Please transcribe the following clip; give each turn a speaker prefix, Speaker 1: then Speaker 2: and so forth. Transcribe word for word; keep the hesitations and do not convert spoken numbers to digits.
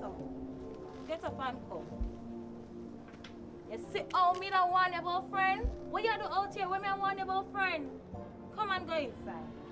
Speaker 1: so. Get up and come. You see how me don't want your friend? What you do out here when me want your friend? Come and go inside.